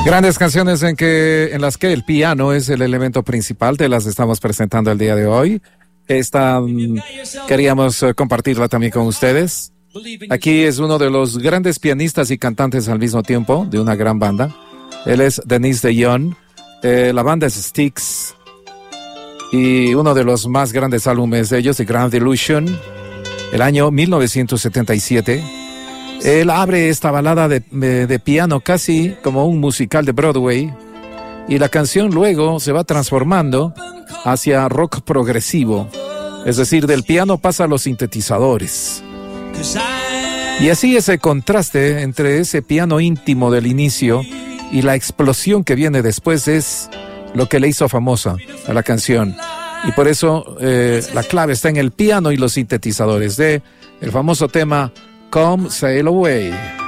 Grandes canciones en las que el piano es el elemento principal, te las estamos presentando el día de hoy. Queríamos compartirla también con ustedes. Aquí es uno de los grandes pianistas y cantantes al mismo tiempo de una gran banda. Él es Denis de Jong. La banda es Styx. Y uno de los más grandes álbumes de ellos, The Grand Illusion, el año 1977. Él abre esta balada de piano casi como un musical de Broadway, y la canción luego se va transformando hacia rock progresivo, es decir, del piano pasa a los sintetizadores. Y así ese contraste entre ese piano íntimo del inicio y la explosión que viene después es lo que le hizo famosa a la canción. Y por eso la clave está en el piano y los sintetizadores de el famoso tema Come Sail Away.